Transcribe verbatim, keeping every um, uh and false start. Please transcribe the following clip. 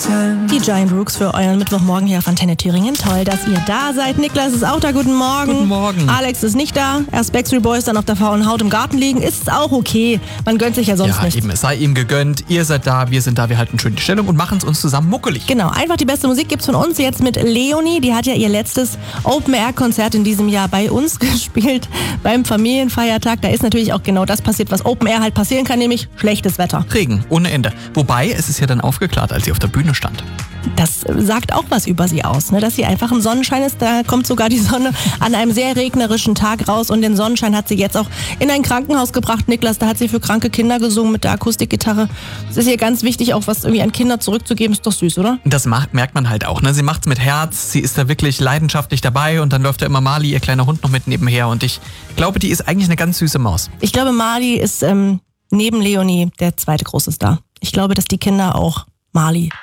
Pretend. Die Giant Rooks für euren Mittwochmorgen hier auf Antenne Thüringen. Toll, dass ihr da seid. Niklas ist auch da. Guten Morgen. Guten Morgen. Alex ist nicht da. Erst Backstreet Boys, dann auf der faulen Haut im Garten liegen. Ist auch okay. Man gönnt sich ja sonst Ja, nicht. eben, es sei ihm gegönnt. Ihr seid da, wir sind da, wir halten schön die Stellung und machen es uns zusammen muckelig. Genau, einfach die beste Musik gibt's von uns. Jetzt mit Leonie. Die hat ja ihr letztes Open-Air-Konzert in diesem Jahr bei uns gespielt. Beim Familienfeiertag. Da ist natürlich auch genau das passiert, was Open-Air halt passieren kann, nämlich schlechtes Wetter. Regen, ohne Ende. Wobei, es ist ja dann aufgeklärt, als sie auf der Bühne stand. Das sagt auch was über sie aus, ne? Dass sie einfach im Sonnenschein ist. Da kommt sogar die Sonne an einem sehr regnerischen Tag raus. Und den Sonnenschein hat sie jetzt auch in ein Krankenhaus gebracht. Niklas, da hat sie für kranke Kinder gesungen mit der Akustikgitarre. Es ist ihr ganz wichtig, auch was irgendwie an Kinder zurückzugeben. Ist doch süß, oder? Das macht, merkt man halt auch. Ne? Sie macht's mit Herz, sie ist da wirklich leidenschaftlich dabei und dann läuft da immer Mali, ihr kleiner Hund, noch mit nebenher. Und ich glaube, die ist eigentlich eine ganz süße Maus. Ich glaube, Mali ist ähm, neben Leonie der zweite große Star. Ich glaube, dass die Kinder auch Mali